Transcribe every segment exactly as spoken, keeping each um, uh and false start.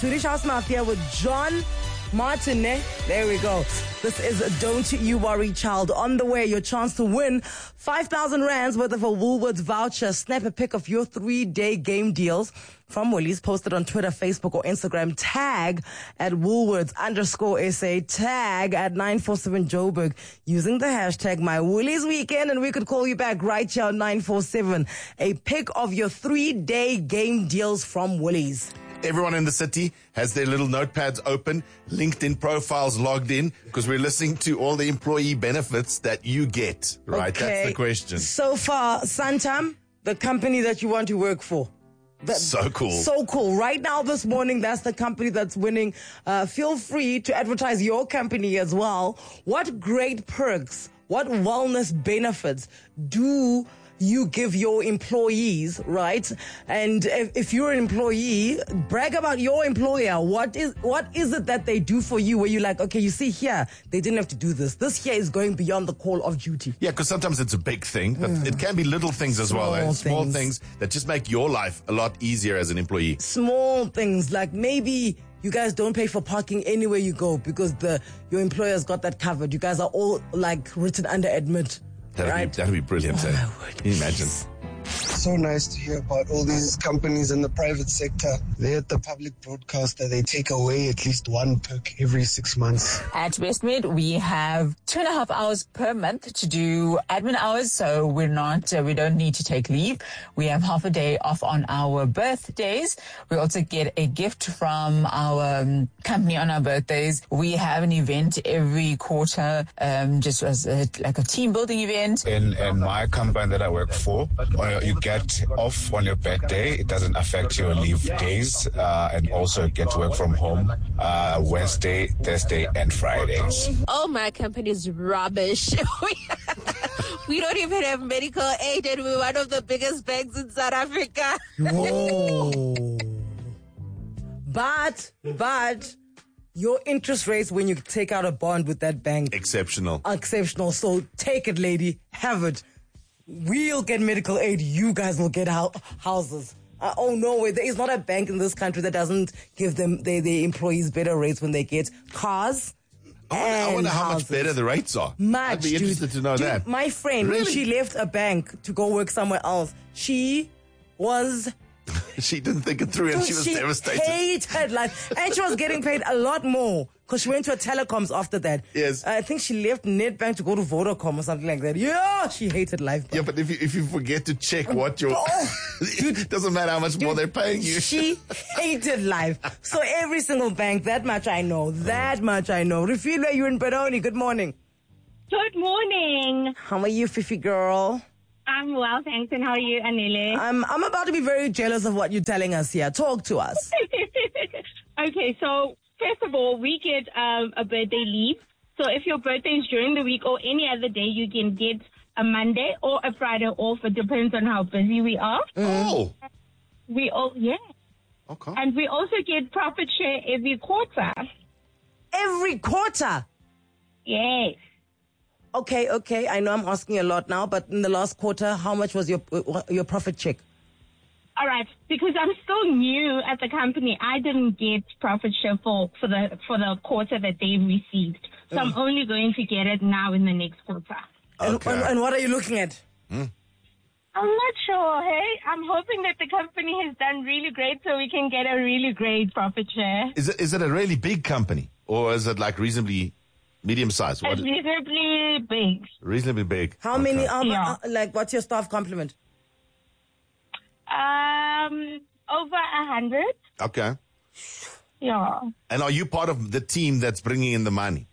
Swedish House Mafia with John Martin. Eh? There we go. This is Don't You Worry Child. On the way, your chance to win five thousand rands worth of a Woolworths voucher. Snap a pic of your three-day game deals from Woolies. Post it on Twitter, Facebook, or Instagram. Tag at Woolworths underscore S A. Tag at nine four seven Joburg using the hashtag My Woolies Weekend. And we could call you back right here on nine four seven. A pic of your three-day game deals from Woolies. Everyone in the city has their little notepads open, LinkedIn profiles logged in, because we're listening to all the employee benefits that you get, right? Okay. That's the question. So far, Santam, the company that you want to work for. That, so cool. So cool. Right now, this morning, that's the company that's winning. Uh, feel free to advertise your company as well. What great perks, what wellness benefits do you give your employees, right? And if, if you're an employee, brag about your employer. What is what is it that they do for you where you're like, okay, you see here, they didn't have to do this. This here is going beyond the call of duty. Yeah, because sometimes it's a big thing, but Mm. it can be little things as Small well. Eh? Small things. things that just make your life a lot easier as an employee. Small things like maybe you guys don't pay for parking anywhere you go because the your employer's got that covered. You guys are all like written under admit. That'd, right? be, that'd be brilliant. Oh, eh? my word. Can you imagine? So nice to hear about all these companies in the private sector. They're at the public broadcaster. They take away at least one perk every six months. At Westmead, we have two and a half hours per month to do admin hours, so we're not, uh, we don't need to take leave. We have half a day off on our birthdays. We also get a gift from our um, company on our birthdays. We have an event every quarter, um, just as a, like a team building event. In, in my company that I work for, uh, you get off on your birthday. It doesn't affect your leave days, uh, and also get to work from home uh, Wednesday, Thursday, and Fridays. Oh, my company is rubbish. We don't even have medical aid, and we're one of the biggest banks in South Africa. Whoa. But, but, your interest rates when you take out a bond with that bank Exceptional. are exceptional. So take it, lady. Have it. We'll get medical aid. You guys will get hou- houses. Uh, oh, no way. There is not a bank in this country that doesn't give them their, their employees better rates when they get cars. I wonder, I wonder how houses. much better the rates are. Much, I'd be dude. interested to know Dude, that. My friend, when Really? she left a bank to go work somewhere else, she was... She didn't think it through and she was devastated. hated life. And she was getting paid a lot more because she went to a telecoms after that. Yes. I think she left Nedbank to go to Vodacom or something like that. Yeah, she hated life. Yeah, but if you if you forget to check what your... Oh, it doesn't matter how much more they're paying you. She hated life. So every single bank, that much I know. That much I know. Refilwe, you're in Peroni. Good morning. Good morning. How are you, Fifi girl? I'm well, thanks. And how are you, Anele? I'm, I'm about to be very jealous of what you're telling us here. Talk to us. Okay, so first of all, we get um, a birthday leave. So if your birthday is during the week or any other day, you can get a Monday or a Friday off. It depends on how busy we are. Oh. We all, yeah. Okay. And we also get profit share every quarter. Every quarter? Yes. Okay, okay. I know I'm asking a lot now, but in the last quarter, how much was your your profit check? All right, because I'm still new at the company, I didn't get profit share for, for the for the quarter that they received. So I'm only going to get it now in the next quarter. And, Okay. and, and what are you looking at? I'm not sure, hey? I'm hoping that the company has done really great so we can get a really great profit share. Is it is it a really big company or is it like reasonably medium sized? It's reasonably big. Reasonably big. How Okay. many, um, Yeah. uh, like, what's your staff complement? Um, over a hundred. Okay. Yeah. And are you part of the team that's bringing in the money?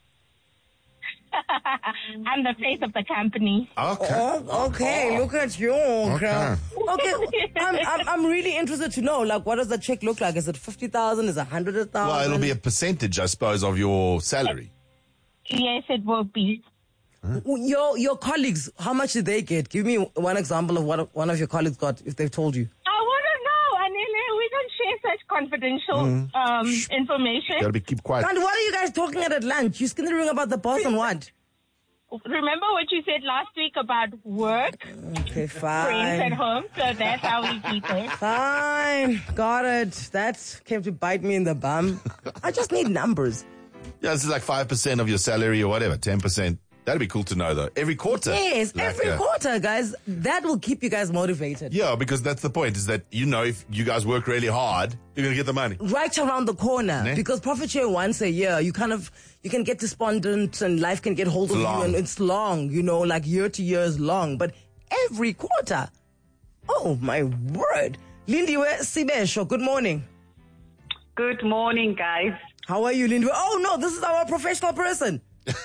I'm the face of the company. Okay. Oh, okay. Look at you, girl. Okay. I'm, I'm, I'm really interested to know, like, what does the check look like? Is it fifty thousand? Is it one hundred thousand? Well, it'll be a percentage, I suppose, of your salary. Yes, it will be. Your your colleagues, how much did they get? Give me one example of what one of your colleagues got, if they've told you. I want to know, Anele. We don't share such confidential um, information. Gotta be keep quiet. And what are you guys talking at at lunch? You skinnering about the boss on what? remember what you said last week about work, Okay, friends fine. at home. So that's how we keep it. Fine. Got it. That came to bite me in the bum. I just need numbers. Yeah, this is like five percent of your salary or whatever, ten percent. That'd be cool to know, though. Every quarter. Yes, Like, every uh, quarter, guys. That will keep you guys motivated. Yeah, because that's the point, is that, you know, if you guys work really hard, you're going to get the money. Right around the corner. Ne? Because profit share once a year, you kind of, you can get despondent and life can get hold of Long. you and it's long, you know, like year to year is long. But every quarter, oh my word. Lindiwe Sibesho, good morning. Good morning, guys. How are you, Lindiwe? Oh no, this is our professional person.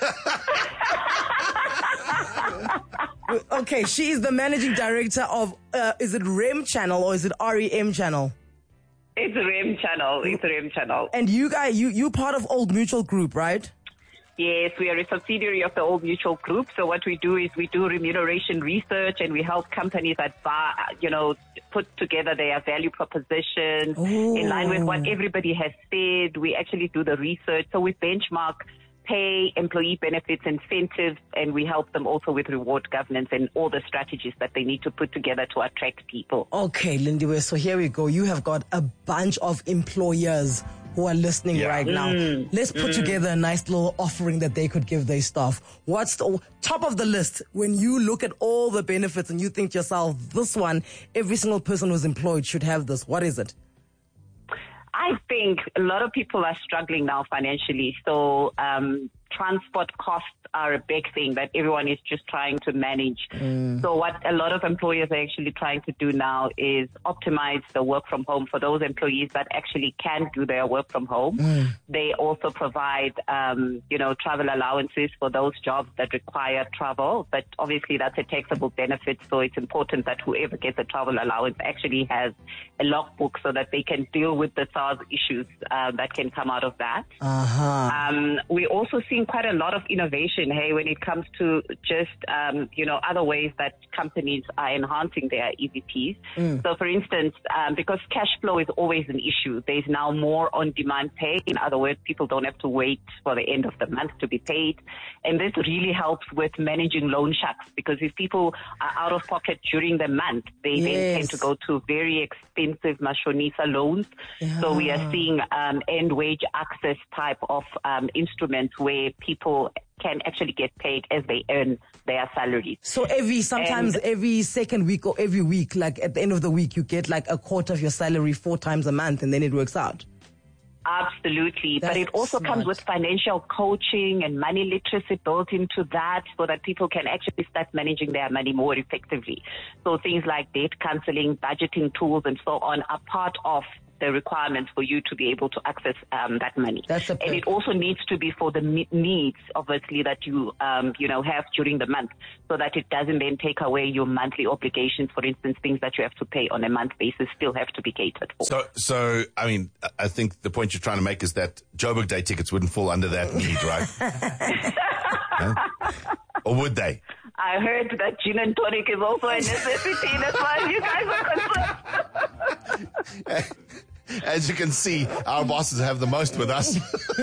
Okay, she is the managing director of, uh, is it R E M channel or is it R E M channel? It's a R E M channel. It's a R E M channel. And you guys, you, you part of Old Mutual Group, right? Yes, we are a subsidiary of the Old Mutual Group. So what we do is we do remuneration research and we help companies that, you know, put together their value propositions Ooh. in line with what everybody has said. We actually do the research. So we benchmark pay, employee benefits, incentives, and we help them also with reward governance and all the strategies that they need to put together to attract people. Okay, Lindiwe, so here we go. You have got a bunch of employers who are listening Yeah. right now. Mm, Let's put together a nice little offering that they could give their staff. What's the top of the list when you look at all the benefits and you think to yourself, this one, every single person who's employed should have this? What is it? I think a lot of people are struggling now financially. So um, transport costs are a big thing that everyone is just trying to manage. Mm. So what a lot of employers are actually trying to do now is optimize the work from home for those employees that actually can do their work from home. Mm. They also provide, um, you know, travel allowances for those jobs that require travel. But obviously that's a taxable benefit. So it's important that whoever gets a travel allowance actually has a logbook so that they can deal with the SARS issues uh, that can come out of that. Uh-huh. Um, we're also seeing quite a lot of innovation, hey, when it comes to just, um, you know, other ways that companies are enhancing their E V Ps. Mm. So, for instance, um, because cash flow is always an issue, there's now more on-demand pay. In other words, people don't have to wait for the end of the month to be paid. And this really helps with managing loan sharks, because if people are out of pocket during the month, they yes. then tend to go to very expensive Mashonisa loans. Yeah. So we are seeing um, end wage access type of um, instruments where people can actually get paid as they earn their salaries. So every, sometimes and, every second week or every week, like at the end of the week, you get like a quarter of your salary four times a month and then it works out. Absolutely. That's but it also smart. comes with financial coaching and money literacy built into that so that people can actually start managing their money more effectively. So things like debt counseling, budgeting tools and so on are part of the requirements for you to be able to access um, that money. That's a and it also needs to be for the me- needs, obviously, that you, um, you know, have during the month so that it doesn't then take away your monthly obligations. For instance, things that you have to pay on a month basis still have to be catered for. So, so I mean, I think the point you're trying to make is that Joburg Day tickets wouldn't fall under that need, right? Huh? Or would they? I heard that gin and tonic is also a necessity. That's why you guys are concerned. As you can see, our bosses have the most with us.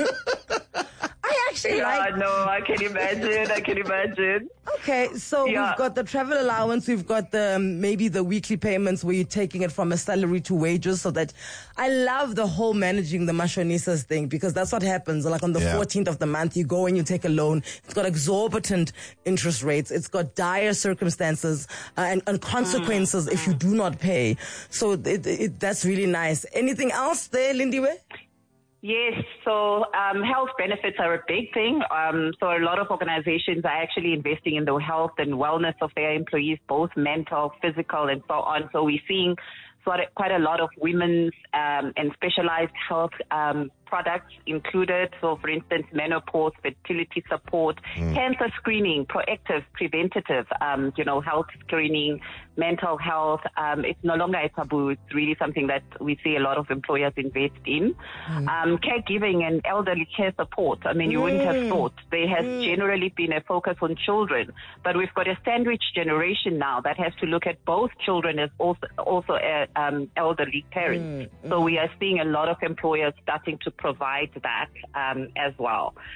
I actually Yeah, like... no, I can imagine. I can imagine. Okay, so Yeah. we've got the travel allowance, we've got the um, maybe the weekly payments where you're taking it from a salary to wages, so that I love the whole managing the Mashonisas thing, because that's what happens. Like on the Yeah. fourteenth of the month, you go and you take a loan. It's got exorbitant interest rates. It's got dire circumstances uh, and, and consequences if you do not pay. So it, it, that's really nice. Anything else there, Lindiwe? Yes, so um, health benefits are a big thing. Um, so a lot of organizations are actually investing in the health and wellness of their employees, both mental, physical, and so on. So we're seeing sort of quite a lot of women's um, and specialized health um, products included. So, for instance, menopause, fertility support, mm. cancer screening, proactive, preventative, um, you know, health screening, mental health. Um, it's no longer a taboo. It's really something that we see a lot of employers invest in. Mm. Um, caregiving and elderly care support. I mean, you mm. wouldn't have thought. There has mm. generally been a focus on children, but we've got a sandwich generation now that has to look at both children as also, also uh, um, elderly parents. Mm. So we are seeing a lot of employers starting to provide that um, as well.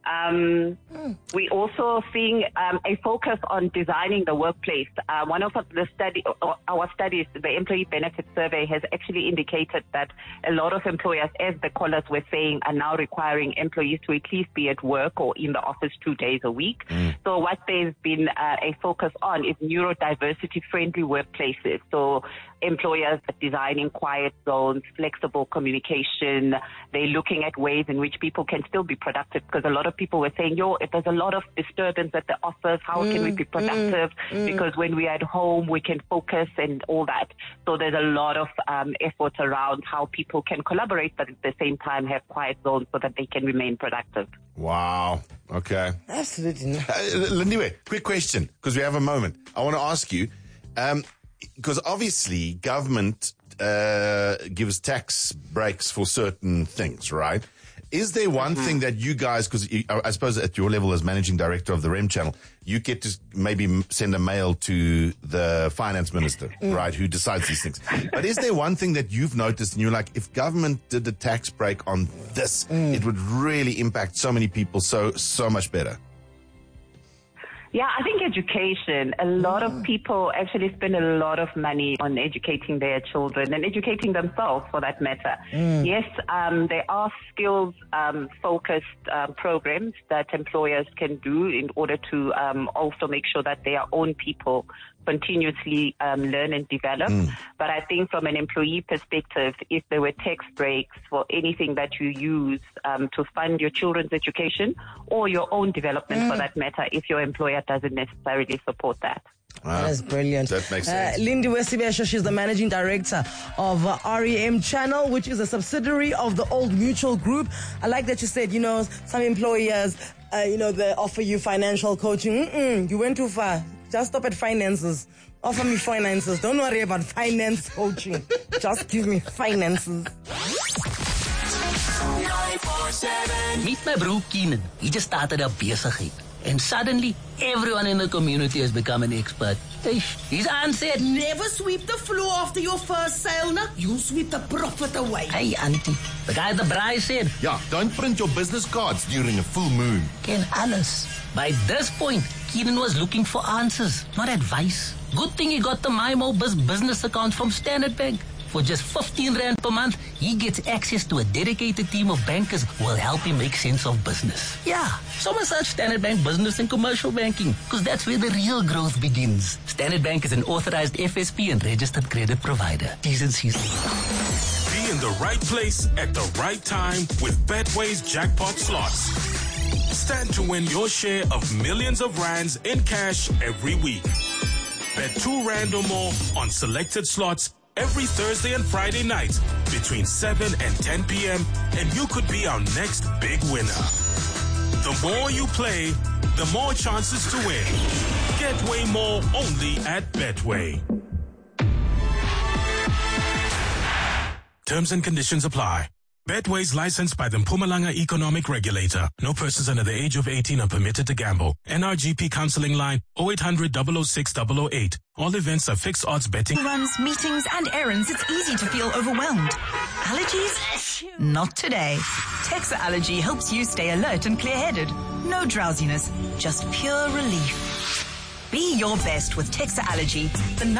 Um, mm. We also seeing um, a focus on designing the workplace. Uh, one of the study, our studies, the Employee Benefit Survey, has actually indicated that a lot of employers, as the callers were saying, are now requiring employees to at least be at work or in the office two days a week. Mm. So what there's been uh, a focus on is neurodiversity-friendly workplaces. So employers are designing quiet zones, flexible communication. They're looking at ways in which people can still be productive, because a lot of people were saying, yo, if there's a lot of disturbance at the office, how mm, can we be productive? Mm, mm. Because when we're at home, we can focus and all that. So there's a lot of um, effort around how people can collaborate, but at the same time have quiet zones so that they can remain productive. Wow. Okay. Absolutely. Uh, Lindiwe, quick question, because we have a moment. I want to ask you, um, because obviously government uh, gives tax breaks for certain things, right? Is there one mm-hmm. thing that you guys, because I suppose at your level as managing director of the R E M channel, you get to maybe send a mail to the finance minister, mm. right, who decides these things. But is there one thing that you've noticed and you're like, if government did a tax break on this, mm. it would really impact so many people so, so much better? Yeah, I think education. A lot of people actually spend a lot of money on educating their children and educating themselves, for that matter. Mm. Yes, um, there are skills-focused um, um, programs that employers can do in order to um, also make sure that their own people continuously um, learn and develop. Mm. But I think from an employee perspective, if there were tax breaks for anything that you use um, to fund your children's education or your own development, mm. for that matter, if your employer doesn't necessarily support that. Wow. That's brilliant. That makes sense. Uh, Lindiwe Sibesho, she's the managing director of uh, R E M Channel, which is a subsidiary of the Old Mutual Group. I like that you said, you know, some employers, uh, you know, they offer you financial coaching. Mm-mm, you went too far. Just stop at finances. Offer me finances. Don't worry about finance coaching. Just give me finances. Meet my bro Keenan. He just started a besigheid. And suddenly, everyone in the community has become an expert. His aunt said, never sweep the floor after your first sale, no? You sweep the profit away. Hey, auntie. The guy at the braai said, yeah, don't print your business cards during a full moon. Ken alles. By this point, Keenan was looking for answers, not advice. Good thing he got the MyMoBiz business account from Standard Bank. For just fifteen rand per month, he gets access to a dedicated team of bankers who will help him make sense of business. Yeah, so research Standard Bank Business and Commercial Banking, because that's where the real growth begins. Standard Bank is an authorized F S P and registered credit provider. T's and C's. Be in the right place at the right time with Betway's jackpot slots. Stand to win your share of millions of rands in cash every week. Bet two rand or more on selected slots every Thursday and Friday night between seven and ten p.m. and you could be our next big winner. The more you play, the more chances to win. Get way more only at Betway. Terms and conditions apply. Betway's licensed by the Mpumalanga Economic Regulator. No persons under the age of eighteen are permitted to gamble. N R G P counseling line oh eight hundred, double oh six, double oh eight. All events are fixed odds betting. Runs, meetings and errands, it's easy to feel overwhelmed. Allergies? Not today. Texa Allergy helps you stay alert and clear-headed. No drowsiness, just pure relief. Be your best with Texa Allergy. The